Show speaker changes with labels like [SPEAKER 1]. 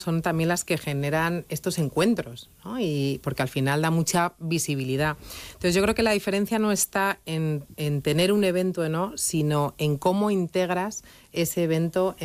[SPEAKER 1] son también las que generan estos encuentros, ¿no? Y porque al final da mucha visibilidad. Entonces yo creo que la diferencia no está en tener un evento o no, sino en cómo integras ese evento